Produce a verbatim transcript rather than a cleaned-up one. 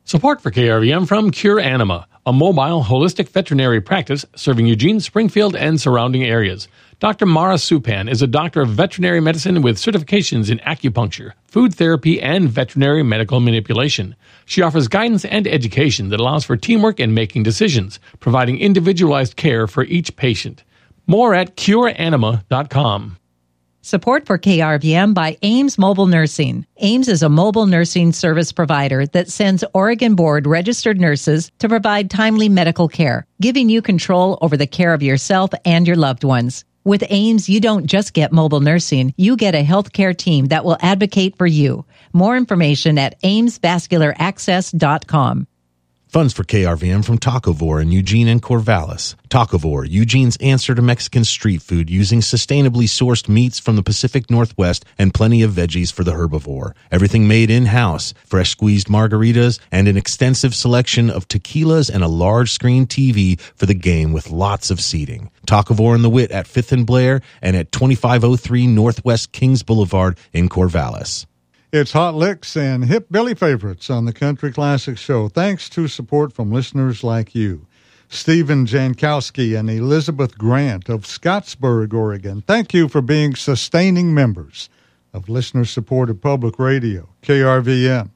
Support for K R V M from Cure Anima, a mobile, holistic veterinary practice serving Eugene, Springfield, and surrounding areas. Doctor Mara Supan is a doctor of veterinary medicine with certifications in acupuncture, food therapy, and veterinary medical manipulation. She offers guidance and education that allows for teamwork and making decisions, providing individualized care for each patient. More at cure anima dot com. Support for K R V M by Ames Mobile Nursing. Ames is a mobile nursing service provider that sends Oregon Board registered nurses to provide timely medical care, giving you control over the care of yourself and your loved ones. With Ames, you don't just get mobile nursing, you get a healthcare team that will advocate for you. More information at ames vascular access dot com. Funds for K R V M from Tacovore in Eugene and Corvallis. Tacovore, Eugene's answer to Mexican street food using sustainably sourced meats from the Pacific Northwest and plenty of veggies for the herbivore. Everything made in-house, fresh squeezed margaritas, and an extensive selection of tequilas and a large screen T V for the game with lots of seating. Tacovore and the Wit at fifth and Blair and at twenty-five oh three Northwest Kings Boulevard in Corvallis. It's Hot Licks and Hip Billy favorites on the Country Classic Show, thanks to support from listeners like you. Stephen Jankowski and Elizabeth Grant of Scottsburg, Oregon, thank you for being sustaining members of listener-supported public radio, K R V M.